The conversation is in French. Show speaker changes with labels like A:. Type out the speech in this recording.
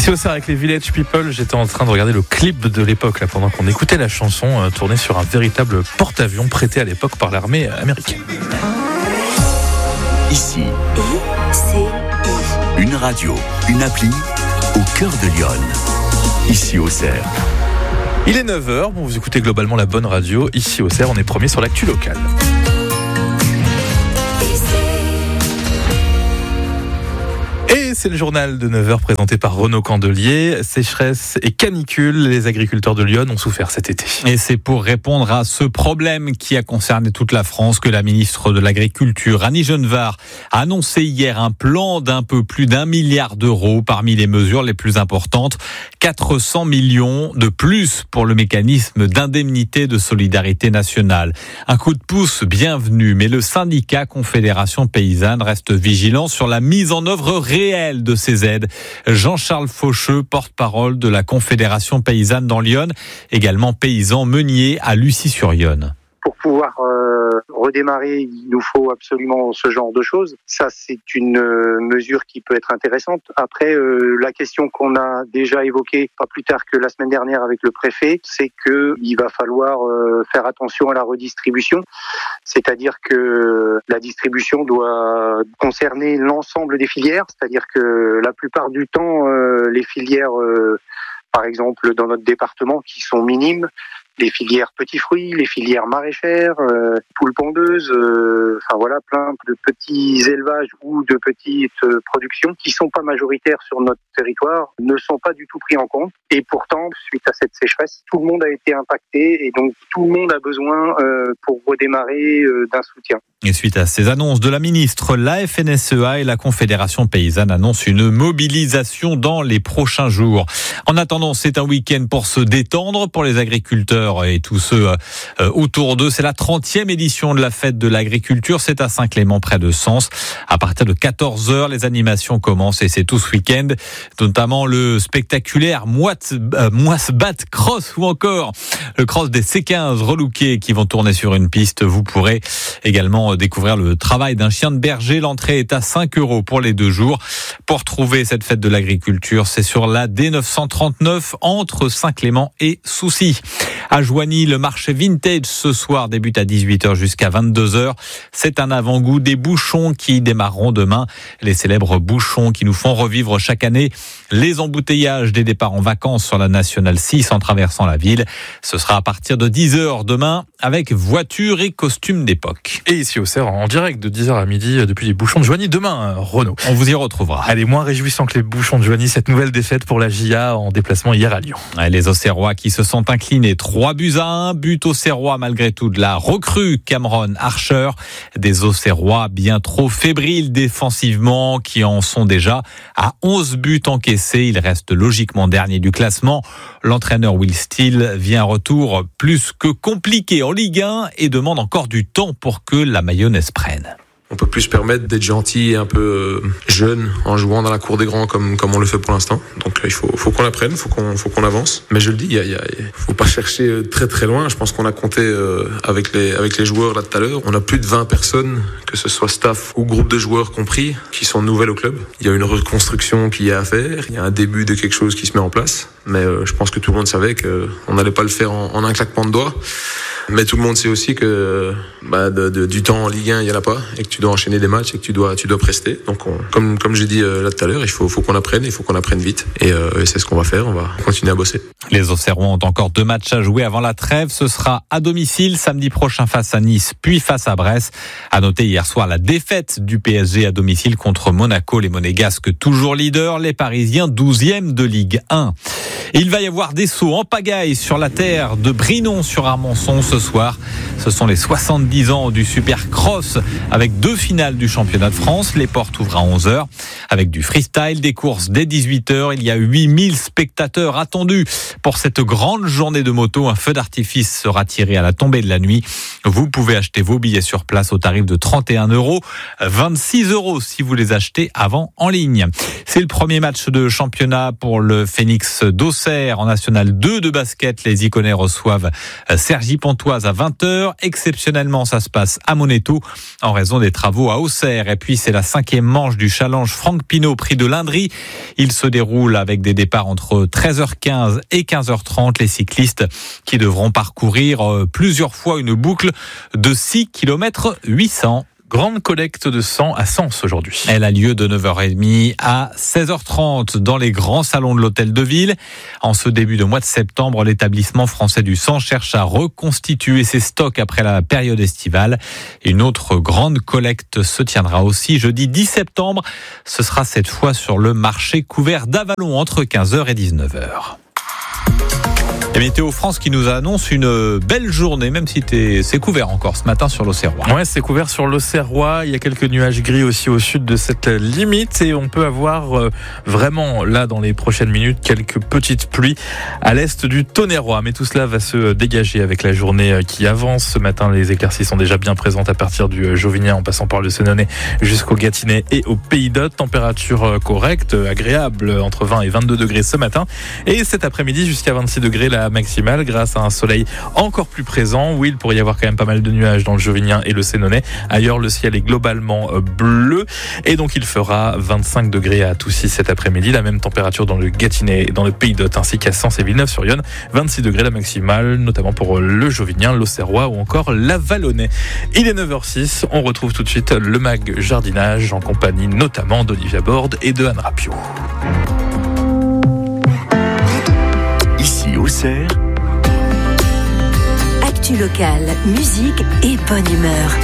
A: Ici au Cerf avec les Village People, j'étais en train de regarder le clip de l'époque là, pendant qu'on écoutait la chanson tournée sur un véritable porte-avions prêté à l'époque par l'armée américaine.
B: Ici, une radio, une appli au cœur de Lyon. Ici au Cerf.
A: Il est 9h, vous écoutez globalement la bonne radio. Ici au Cerf, on est premier sur l'actu locale. Et c'est le journal de 9h présenté par Renaud Candelier. Sécheresse et canicule, les agriculteurs de Lyon ont souffert cet été.
C: Et c'est pour répondre à ce problème qui a concerné toute la France que la ministre de l'Agriculture, Annie Genevard, a annoncé hier un plan d'un peu plus d'1 milliard d'euros. Parmi les mesures les plus importantes, 400 millions de plus pour le mécanisme d'indemnité de solidarité nationale. Un coup de pouce bienvenu, mais le syndicat Confédération Paysanne reste vigilant sur la mise en œuvre réelle de ces aides. Jean-Charles Faucheux, porte-parole de la Confédération Paysanne dans Lyon, également paysan meunier à Lucie-sur-Yonne.
D: Pour pouvoir redémarrer, il nous faut absolument ce genre de choses. Ça, c'est une mesure qui peut être intéressante. Après, la question qu'on a déjà évoquée, pas plus tard que la semaine dernière avec le préfet, c'est qu'il va falloir faire attention à la redistribution. C'est-à-dire que la distribution doit concerner l'ensemble des filières. C'est-à-dire que la plupart du temps, les filières, par exemple, dans notre département, qui sont minimes, les filières petits fruits, les filières maraîchères, poules pondeuses, enfin voilà, plein de petits élevages ou de petites productions qui sont pas majoritaires sur notre territoire, ne sont pas du tout pris en compte. Et pourtant, suite à cette sécheresse, tout le monde a été impacté et donc tout le monde a besoin pour redémarrer d'un soutien.
C: Et suite à ces annonces de la ministre, la FNSEA et la Confédération Paysanne annoncent une mobilisation dans les prochains jours. En attendant, c'est un week-end pour se détendre pour les agriculteurs et tous ceux autour d'eux. C'est la 30e édition de la fête de l'agriculture. C'est à Saint-Clément, près de Sens. À partir de 14h, les animations commencent et c'est tout ce week-end. Notamment le spectaculaire Moisbat Cross ou encore le cross des C15 relookés qui vont tourner sur une piste. Vous pourrez également découvrir le travail d'un chien de berger. L'entrée est à 5 € pour les 2 jours. Pour trouver cette fête de l'agriculture, c'est sur la D939 entre Saint-Clément et Soucy. À Joigny, le marché vintage ce soir débute à 18h jusqu'à 22h. C'est un avant-goût des bouchons qui démarreront demain. Les célèbres bouchons qui nous font revivre chaque année les embouteillages des départs en vacances sur la Nationale 6 en traversant la ville. Ce sera à partir de 10h demain avec voitures et costumes d'époque.
A: Et ici au Cerf, en direct de 10h à midi depuis les bouchons de Joigny. Demain, Renaud.
C: On vous y retrouvera.
A: Allez, moins réjouissant que les bouchons de Joigny, cette nouvelle défaite pour la JA en déplacement hier à Lyon.
C: Les Auxerrois qui se sont inclinés 3-1, but Auxerrois malgré tout de la recrue Cameron Archer. Des Auxerrois bien trop fébriles défensivement qui en sont déjà à 11 buts encaissés. Il reste logiquement dernier du classement. L'entraîneur Will Steele vient un retour plus que compliqué en Ligue 1 et demande encore du temps pour que la mayonnaise prenne.
E: On peut plus se permettre d'être gentil et un peu jeune en jouant dans la cour des grands comme on le fait pour l'instant. Donc il faut qu'on apprenne, faut qu'on avance. Mais je le dis, faut pas chercher très très loin. Je pense qu'on a compté avec les joueurs là tout à l'heure. On a plus de 20 personnes, que ce soit staff ou groupe de joueurs compris, qui sont nouvelles au club. Il y a une reconstruction qui est à faire. Il y a un début de quelque chose qui se met en place. Mais je pense que tout le monde savait qu'on n'allait pas le faire en un claquement de doigts. Mais tout le monde sait aussi que du temps en Ligue 1, il n'y en a pas, et que tu dois enchaîner des matchs et que tu dois prester. Donc, comme j'ai dit là tout à l'heure, il faut qu'on apprenne, il faut qu'on apprenne vite. Et c'est ce qu'on va faire, on va continuer à bosser.
C: Les Auxerrois ont encore 2 matchs à jouer avant la trêve. Ce sera à domicile, samedi prochain face à Nice, puis face à Brest. À noter hier soir la défaite du PSG à domicile contre Monaco. Les Monégasques toujours leaders, les Parisiens 12e de Ligue 1. Et il va y avoir des sauts en pagaille sur la terre de Brinon-sur-Armançon ce soir. Ce sont les 70 ans du Supercross avec 2 finales du championnat de France. Les portes ouvrent à 11h avec du freestyle, des courses dès 18h. Il y a 8000 spectateurs attendus pour cette grande journée de moto. Un feu d'artifice sera tiré à la tombée de la nuit. Vous pouvez acheter vos billets sur place au tarif de 31 €, 26 € si vous les achetez avant en ligne. C'est le premier match de championnat pour le Phoenix d'Auxerre en National 2 de basket. Les Iconais reçoivent Cergy-Pontoise Pontoise à 20h. Exceptionnellement, ça se passe à Monéto en raison des travaux à Auxerre. Et puis, c'est la 5e manche du challenge Franck Pinault, prix de l'Indrie. Il se déroule avec des départs entre 13h15 et 15h30. Les cyclistes qui devront parcourir plusieurs fois une boucle de 6 km 800.
A: Grande collecte de sang à Sens aujourd'hui.
C: Elle a lieu de 9h30 à 16h30 dans les grands salons de l'Hôtel de Ville. En ce début de mois de septembre, l'établissement français du sang cherche à reconstituer ses stocks après la période estivale. Une autre grande collecte se tiendra aussi jeudi 10 septembre. Ce sera cette fois sur le marché couvert d'Avalon entre 15h et 19h. Et Météo France qui nous annonce une belle journée, même si c'est couvert encore ce matin sur l'Auxerrois.
A: Ouais, c'est couvert sur l'Auxerrois. Il y a quelques nuages gris aussi au sud de cette limite et on peut avoir vraiment là dans les prochaines minutes quelques petites pluies à l'est du Tonnerrois. Mais tout cela va se dégager avec la journée qui avance. Ce matin, les éclaircies sont déjà bien présentes à partir du Jauvinien en passant par le Sénonais jusqu'au Gâtinais et au Pays d'Aude. Température correcte, agréable, entre 20 et 22 degrés ce matin. Et cet après-midi jusqu'à 26 degrés la maximale grâce à un soleil encore plus présent. Oui, il pourrait y avoir quand même pas mal de nuages dans le Jauvinien et le Sénonais. Ailleurs, le ciel est globalement bleu et donc il fera 25 degrés à Toussy cet après-midi. La même température dans le Gâtinais et dans le Pays d'Aude ainsi qu'à Sens et Villeneuve-sur-Yonne. 26 degrés la maximale, notamment pour le Jauvinien, l'Auxerrois ou encore l'Avalonnais. Il est 9h06. On retrouve tout de suite le mag jardinage en compagnie notamment d'Olivia Borde et de Anne Rapio.
B: Ici, Auxerre.
F: Actu locale, musique et bonne humeur.